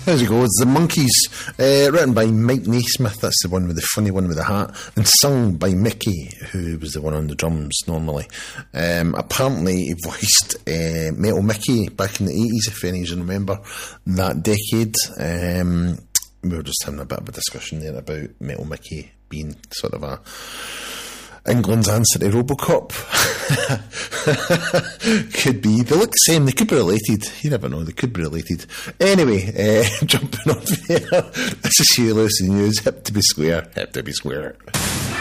There you go. It's The Monkees, written by Mike Naismith. That's the one with the funny one with the hat, and sung by Mickey, who was the one on the drums normally. Apparently, he voiced Metal Mickey back in the 80s, if any of you remember that decade. We were just having a bit of a discussion there about Metal Mickey being sort of a England's answer to RoboCop. Could be. They look the same. They could be related. You never know. They could be related. Anyway, jumping off there. This is Hugh Lewis News. Hip to be square. Hip to be square.